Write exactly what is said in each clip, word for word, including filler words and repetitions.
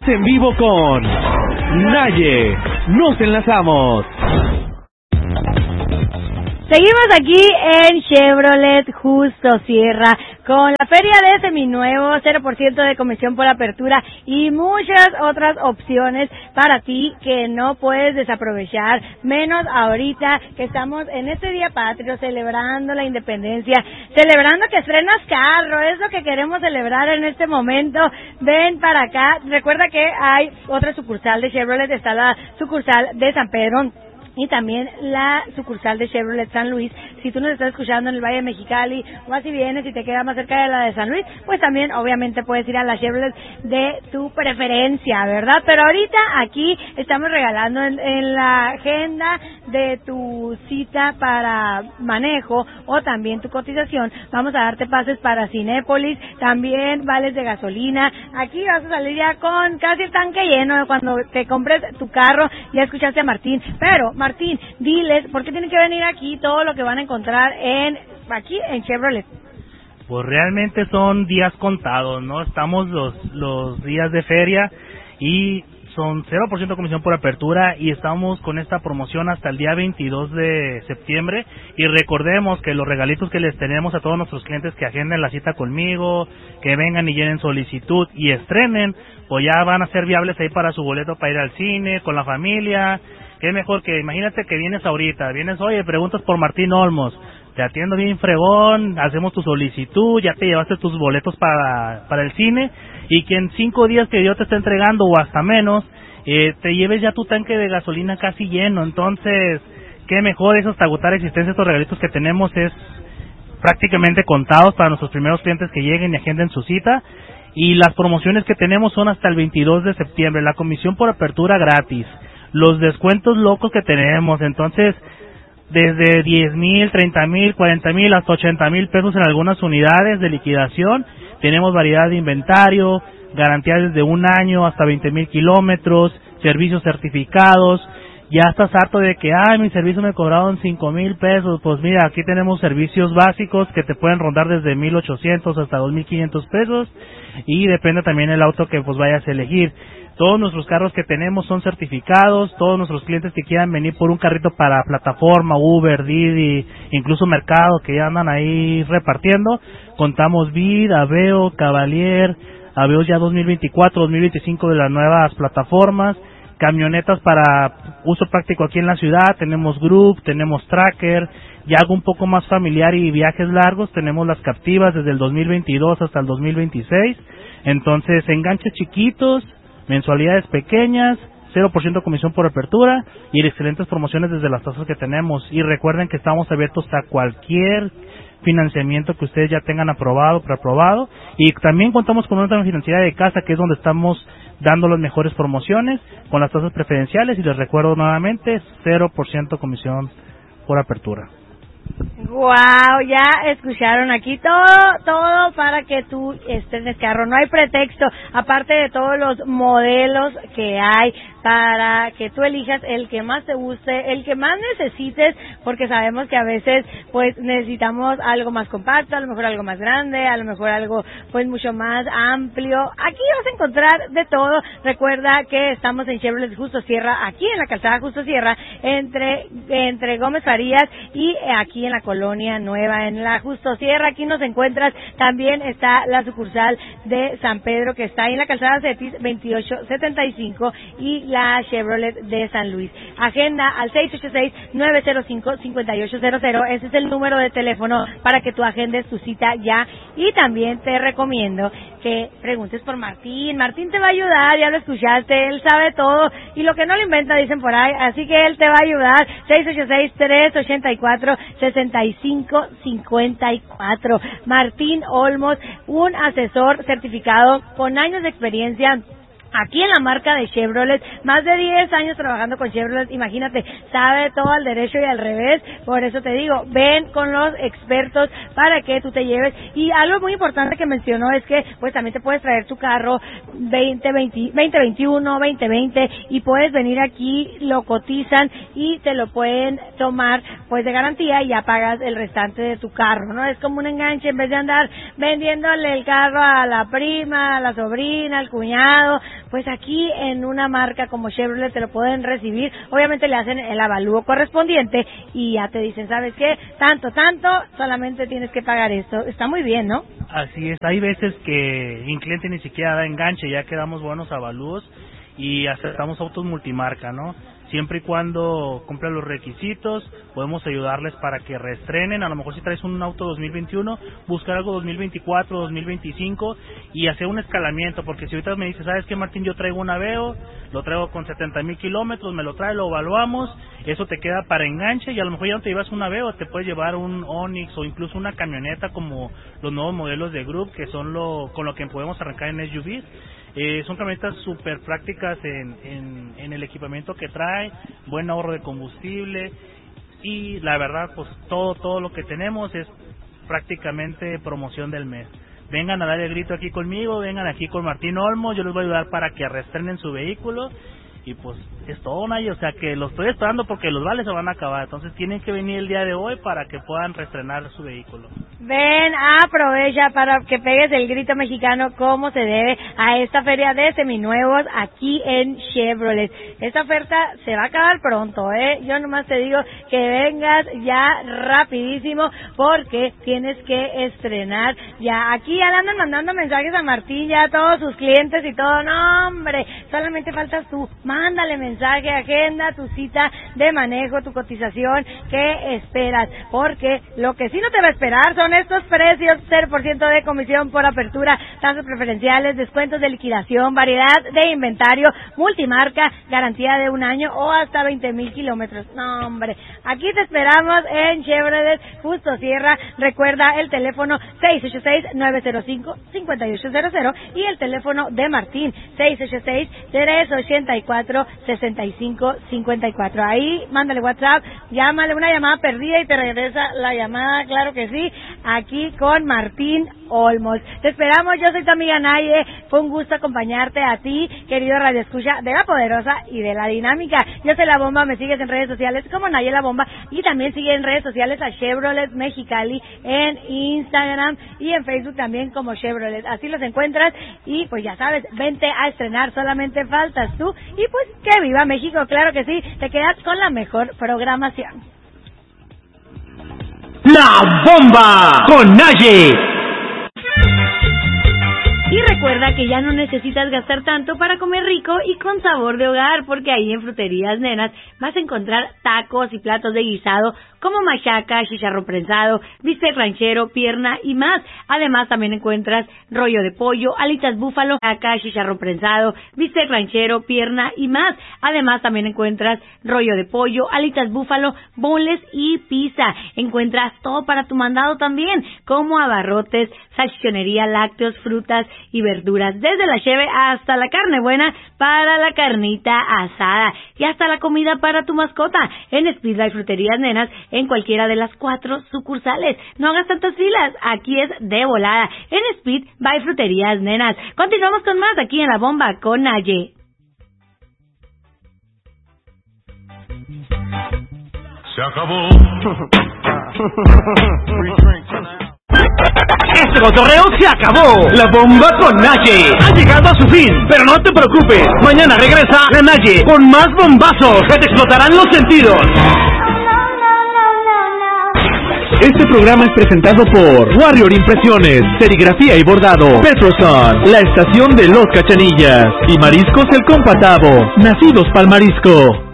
En vivo con Naye. Nos enlazamos. Seguimos aquí en Chevrolet Justo Sierra con la feria de seminuevo, cero por ciento de comisión por apertura y muchas otras opciones para ti que no puedes desaprovechar, menos ahorita que estamos en este día patrio celebrando la independencia, celebrando que estrenas carro, es lo que queremos celebrar en este momento. Ven para acá, recuerda que hay otra sucursal de Chevrolet, está la sucursal de San Pedro y también la sucursal de Chevrolet San Luis. Si tú nos estás escuchando en el Valle de Mexicali, o así vienes y te queda más cerca de la de San Luis, pues también obviamente puedes ir a la Chevrolet de tu preferencia, ¿verdad? Pero ahorita aquí estamos regalando en, en la agenda de tu cita para manejo o también tu cotización, vamos a darte pases para Cinépolis, también vales de gasolina. Aquí vas a salir ya con casi el tanque lleno cuando te compres tu carro. Ya escuchaste a Martín, pero Martín, diles, ¿por qué tienen que venir aquí todo lo que van a encontrar en aquí en Chevrolet? Pues realmente son días contados, ¿no? Estamos los los días de feria y son cero por ciento comisión por apertura y estamos con esta promoción hasta el día veintidós de septiembre. Y recordemos que los regalitos que les tenemos a todos nuestros clientes que agenden la cita conmigo, que vengan y llenen solicitud y estrenen, pues ya van a ser viables ahí para su boleto para ir al cine, con la familia. Qué mejor que, imagínate que vienes ahorita, vienes, oye, preguntas por Martín Olmos, te atiendo bien fregón, hacemos tu solicitud, ya te llevaste tus boletos para para el cine, y que en cinco días que yo te esté entregando, o hasta menos, eh, te lleves ya tu tanque de gasolina casi lleno. Entonces, qué mejor es hasta agotar existencia. Estos regalitos que tenemos es prácticamente contados para nuestros primeros clientes que lleguen y agenden su cita, y las promociones que tenemos son hasta el veintidós de septiembre, la comisión por apertura gratis, los descuentos locos que tenemos, entonces desde diez mil, treinta mil, cuarenta mil hasta ochenta mil pesos en algunas unidades de liquidación. Tenemos variedad de inventario, garantía desde un año hasta veinte mil kilómetros, servicios certificados. Ya estás harto de que, ay, mi servicio me cobraron cinco mil pesos, pues mira, aquí tenemos servicios básicos que te pueden rondar desde mil ochocientos hasta dos mil quinientos pesos, y depende también el auto que pues vayas a elegir. Todos nuestros carros que tenemos son certificados, todos nuestros clientes que quieran venir por un carrito para plataforma, Uber, Didi, incluso Mercado, que ya andan ahí repartiendo, contamos Vid, Aveo, Cavalier, Aveo ya dos mil veinticuatro, dos mil veinticinco de las nuevas plataformas, camionetas para uso práctico aquí en la ciudad, tenemos Group, tenemos Tracker, y algo un poco más familiar y viajes largos, tenemos las Captivas desde el dos mil veintidós hasta el dos mil veintiséis, entonces enganches chiquitos, mensualidades pequeñas, cero por ciento comisión por apertura y excelentes promociones desde las tasas que tenemos. Y recuerden que estamos abiertos a cualquier financiamiento que ustedes ya tengan aprobado, preaprobado, y también contamos con una financiera de casa, que es donde estamos dando las mejores promociones con las tasas preferenciales, y les recuerdo nuevamente, cero por ciento comisión por apertura. Wow, ya escucharon aquí todo, todo para que tú estrenes carro. No hay pretexto, aparte de todos los modelos que hay para que tú elijas el que más te guste, el que más necesites, porque sabemos que a veces pues necesitamos algo más compacto, a lo mejor algo más grande, a lo mejor algo pues mucho más amplio. Aquí vas a encontrar de todo. Recuerda que estamos en Chevrolet Justo Sierra, aquí en la calzada Justo Sierra, entre entre Gómez Farías y aquí en la Colonia Nueva, en la Justo Sierra. Aquí nos encuentras. También está la sucursal de San Pedro, que está ahí en la calzada Cetis veintiocho setenta y cinco, y la Chevrolet de San Luis. Agenda al seis ocho seis, nueve cero cinco, cinco ocho cero cero. Ese es el número de teléfono para que tú agendes tu cita ya. Y también te recomiendo que preguntes por Martín. Martín te va a ayudar, ya lo escuchaste, él sabe todo, y lo que no lo inventa dicen por ahí, así que él te va a ayudar. seis ocho seis, tres ocho cuatro, seis cinco cinco cuatro. Martín Olmos, un asesor certificado con años de experiencia aquí en la marca de Chevrolet, más de diez años trabajando con Chevrolet, imagínate, sabe todo al derecho y al revés. Por eso te digo, ven con los expertos para que tú te lleves. Y algo muy importante que mencionó es que pues también te puedes traer tu carro veinte veinte, veinte veintiuno, veinte veinte, y puedes venir aquí, lo cotizan y te lo pueden tomar pues de garantía y ya pagas el restante de tu carro, ¿no? Es como un enganche, en vez de andar vendiéndole el carro a la prima, a la sobrina, al cuñado, pues aquí en una marca como Chevrolet te lo pueden recibir, obviamente le hacen el avalúo correspondiente y ya te dicen, ¿sabes qué? Tanto, tanto, solamente tienes que pagar esto. Está muy bien, ¿no? Así es, hay veces que un cliente ni siquiera da enganche, ya que damos buenos avalúos y aceptamos autos multimarca, ¿no? Siempre y cuando cumplan los requisitos, podemos ayudarles para que reestrenen. A lo mejor si traes un auto dos mil veintiuno, buscar algo dos mil veinticuatro, dos mil veinticinco y hacer un escalamiento, porque si ahorita me dices, ¿sabes qué, Martín? Yo traigo un Aveo, lo traigo con setenta mil kilómetros, me lo trae, lo evaluamos, eso te queda para enganche y a lo mejor ya no te llevas un Aveo, te puedes llevar un Onix o incluso una camioneta como los nuevos modelos de Group, que son lo con lo que podemos arrancar en S U Vs. Eh, son camionetas súper prácticas en, en, en el equipamiento que trae, buen ahorro de combustible y la verdad pues todo todo lo que tenemos es prácticamente promoción del mes. Vengan a dar el grito aquí conmigo, vengan aquí con Martín Olmos, yo les voy a ayudar para que reestrenen su vehículo y pues es todo, Naye, o sea que lo estoy esperando porque los vales se van a acabar, entonces tienen que venir el día de hoy para que puedan reestrenar su vehículo. Ven, aprovecha para que pegues el grito mexicano como se debe a esta feria de seminuevos aquí en Chevrolet. Esta oferta se va a acabar pronto, ¿eh? Yo nomás te digo que vengas ya rapidísimo porque tienes que estrenar ya. Aquí ya le andan mandando mensajes a Martín, ya a todos sus clientes y todo. No, hombre, solamente faltas tú. Mándale mensaje, agenda tu cita de manejo, tu cotización, ¿qué esperas? Porque lo que sí no te va a esperar son estos precios, cero por ciento de comisión por apertura, tasas preferenciales, descuentos de liquidación, variedad de inventario, multimarca, garantía de un año o hasta veinte mil kilómetros. No, hombre, aquí te esperamos en Chevrolet Justo Sierra. Recuerda el teléfono seis ocho seis, nueve cero cinco, cinco ocho cero cero y el teléfono de Martín seis ocho seis, tres ocho cuatro, seis cinco cinco cuatro. Ahí, mándale WhatsApp, llámale una llamada perdida y te regresa la llamada, claro que sí, aquí con Martín Olmos. Te esperamos, yo soy tu amiga Naye, fue un gusto acompañarte a ti, querido Radio Escucha de La Poderosa y de La Dinámica. Yo soy La Bomba, me sigues en redes sociales como Naye La Bomba y también sigue en redes sociales a Chevrolet Mexicali en Instagram y en Facebook también como Chevrolet. Así los encuentras y pues ya sabes, vente a estrenar, solamente faltas tú y pues que viva México, claro que sí, te quedas con la mejor programación. La Bomba con Naye. Y recuerda que ya no necesitas gastar tanto para comer rico y con sabor de hogar, porque ahí en Fruterías Nenas vas a encontrar tacos y platos de guisado como machaca, chicharrón prensado, bistec ranchero, pierna y más. Además también encuentras rollo de pollo, alitas búfalo, machaca, chicharrón prensado, bistec ranchero, pierna y más. Además también encuentras rollo de pollo, alitas búfalo, boneless y pizza. Encuentras todo para tu mandado también, como abarrotes, salchichonería, lácteos, frutas y verduras, desde la cheve hasta la carne buena para la carnita asada y hasta la comida para tu mascota en Speed by Fruterías Nenas en cualquiera de las cuatro sucursales. No hagas tantas filas, aquí es de volada en Speed by Fruterías Nenas. Continuamos con más aquí en La Bomba con Naye. Se acabó. Este cotorreo se acabó. La Bomba con Naye ha llegado a su fin, pero no te preocupes. Mañana regresa la Naye con más bombazos que te explotarán los sentidos. Este programa es presentado por Warrior Impresiones, Serigrafía y Bordado, Petroson, La Estación de los Cachanillas y Mariscos El Compatavo, nacidos pa'l marisco.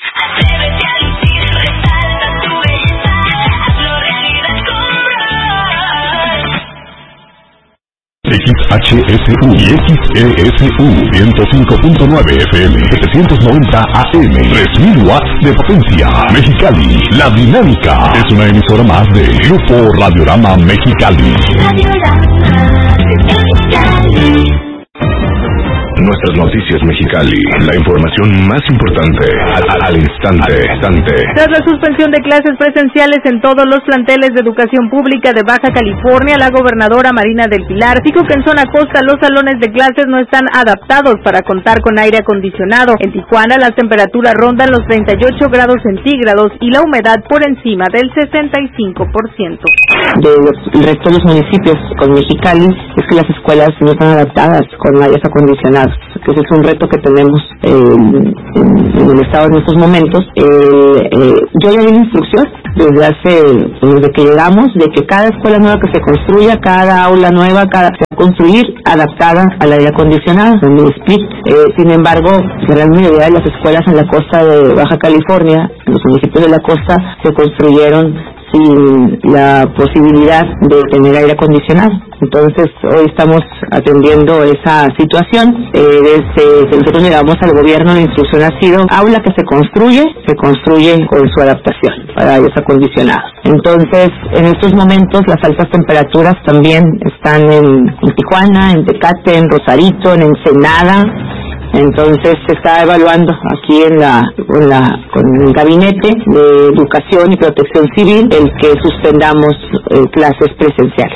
X H S U y X E S U ciento cinco punto nueve F M, setecientos noventa A M, tres mil watts de potencia. Mexicali, La Dinámica es una emisora más de Grupo Radiorama Mexicali. Radiorama Mexicali. Nuestras noticias Mexicali, la información más importante al, al instante, instante. Tras la suspensión de clases presenciales en todos los planteles de educación pública de Baja California, la gobernadora Marina del Pilar dijo que en zona costa los salones de clases no están adaptados para contar con aire acondicionado. En Tijuana las temperaturas rondan los treinta y ocho grados centígrados y la humedad por encima del sesenta y cinco por ciento. De los, el resto de los municipios con Mexicali es que las escuelas no están adaptadas con aires acondicionados, que ese es un reto que tenemos eh, en, en el estado en estos momentos. Eh, eh, yo ya di la instrucción desde hace, desde que llegamos, de que cada escuela nueva que se construya, cada aula nueva, cada se va a construir adaptada al aire acondicionado, en el split. Eh, sin embargo, la gran mayoría de las escuelas en la costa de Baja California, en los municipios de la costa, se construyeron sin la posibilidad de tener aire acondicionado. Entonces, hoy estamos atendiendo esa situación. Eh, desde que nosotros llegamos al gobierno, la instrucción ha sido aula que se construye, se construye con su adaptación para aires acondicionados. Entonces, en estos momentos, las altas temperaturas también están en, en Tijuana, en Tecate, en Rosarito, en Ensenada. Entonces se está evaluando aquí en la, en la con el gabinete de Educación y Protección Civil el que suspendamos eh, clases presenciales.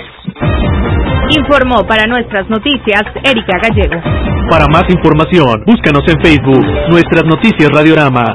Informó para Nuestras Noticias Erika Gallego. Para más información, búscanos en Facebook, Nuestras Noticias Radiorama.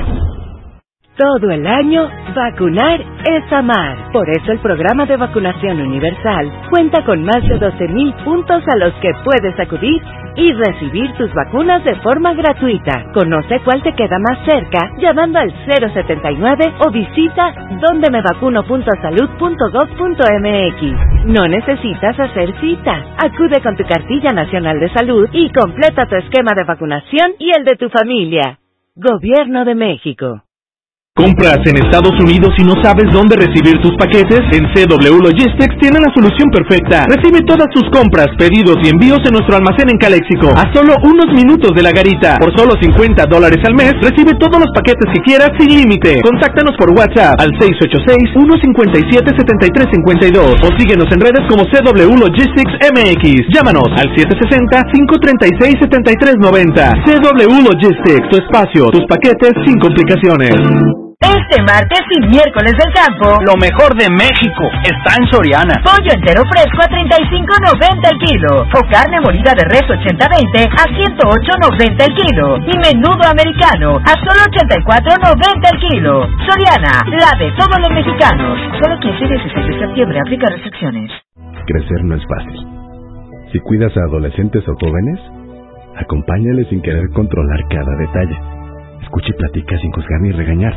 Todo el año, vacunar es amar. Por eso el programa de vacunación universal cuenta con más de doce mil puntos a los que puedes acudir y recibir tus vacunas de forma gratuita. Conoce cuál te queda más cerca llamando al cero setenta y nueve o visita donde me vacuno punto salud punto gov punto mx. No necesitas hacer cita. Acude con tu cartilla nacional de salud y completa tu esquema de vacunación y el de tu familia. Gobierno de México. ¿Compras en Estados Unidos y no sabes dónde recibir tus paquetes? En C W Logistics tienen la solución perfecta. Recibe todas tus compras, pedidos y envíos en nuestro almacén en Calexico a solo unos minutos de la garita. Por solo cincuenta dólares al mes, recibe todos los paquetes que quieras sin límite. Contáctanos por WhatsApp al seis ocho seis, uno cinco siete, siete tres cinco dos o síguenos en redes como C W Logistics M X. Llámanos al siete seis cero, cinco tres seis, siete tres nueve cero. C W Logistics, tu espacio, tus paquetes sin complicaciones. Este martes y miércoles del campo, lo mejor de México está en Soriana. Pollo entero fresco a treinta y cinco noventa el kilo. O carne molida de res ochenta veinte a ciento ocho noventa el kilo. Y menudo americano a solo ochenta y cuatro noventa el kilo. Soriana, la de todos los mexicanos. Solo quince y dieciséis de septiembre, aplica restricciones. Crecer no es fácil. Si cuidas a adolescentes o jóvenes, acompáñales sin querer controlar cada detalle. Escucha y platica sin juzgar ni regañar.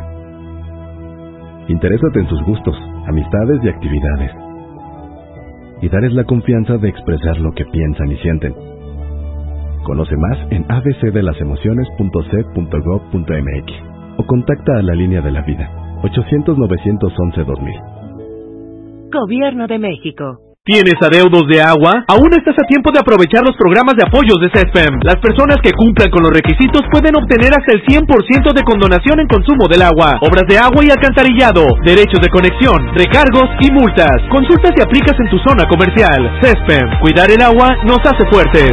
Interésate en sus gustos, amistades y actividades. Y darles la confianza de expresar lo que piensan y sienten. Conoce más en a b c de las emociones punto c punto gov punto m x o contacta a la línea de la vida ochocientos, novecientos once, dos mil. Gobierno de México. ¿Tienes adeudos de agua? Aún estás a tiempo de aprovechar los programas de apoyos de CESPEM. Las personas que cumplan con los requisitos pueden obtener hasta el cien por ciento de condonación en consumo del agua, obras de agua y alcantarillado, derechos de conexión, recargos y multas. Consulta si aplicas en tu zona comercial. CESPEM, cuidar el agua nos hace fuertes.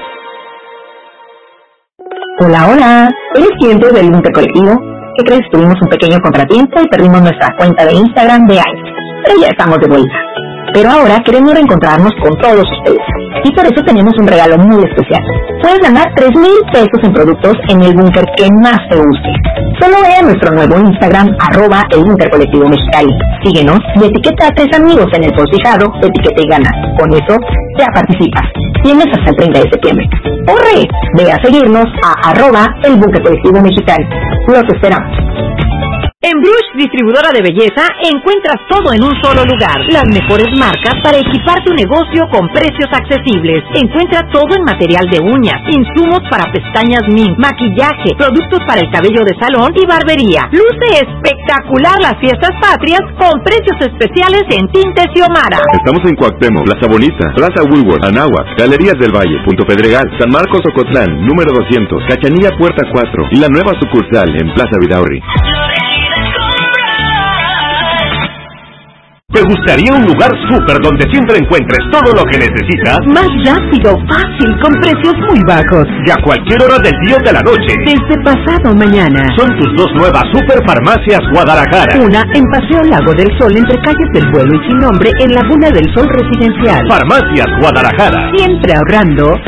Hola, hola. ¿Eres cliente del Búnker Colectivo? ¿Qué crees? Tuvimos un pequeño contratiempo y perdimos nuestra cuenta de Instagram de años. Pero ya estamos de vuelta. Pero ahora queremos reencontrarnos con todos ustedes. Y por eso tenemos un regalo muy especial. Puedes ganar tres mil pesos en productos en el búnker que más te guste. Solo ve a nuestro nuevo Instagram, arroba el Búnker Colectivo Mexicali. Síguenos y etiqueta a tres amigos en el post fijado, etiqueta y gana. Con eso ya participas. Tienes hasta el treinta de septiembre. ¡Corre! Ve a seguirnos a arroba el Búnker Colectivo Mexicali. Los esperamos. En Brush, distribuidora de belleza, encuentras todo en un solo lugar. Las mejores marcas para equipar tu negocio con precios accesibles. Encuentra todo en material de uñas, insumos para pestañas mink, maquillaje, productos para el cabello de salón y barbería. Luce espectacular las fiestas patrias con precios especiales en Tintes Xiomara. Estamos en Cuauhtémoc, Plaza Bonita, Plaza Woolworth, Anáhuac, Galerías del Valle, Punto Pedregal, San Marcos Ocotlán, número doscientos, Cachanilla Puerta cuatro y la nueva sucursal en Plaza Vidaurri. ¿Te gustaría un lugar súper donde siempre encuentres todo lo que necesitas? Más rápido, fácil, con precios muy bajos. Y a cualquier hora del día o de la noche. Desde pasado mañana. Son tus dos nuevas Superfarmacias Guadalajara. Una en Paseo Lago del Sol, entre calles del Vuelo y Sin Nombre, en Laguna del Sol Residencial. Farmacias Guadalajara. Siempre ahorrando,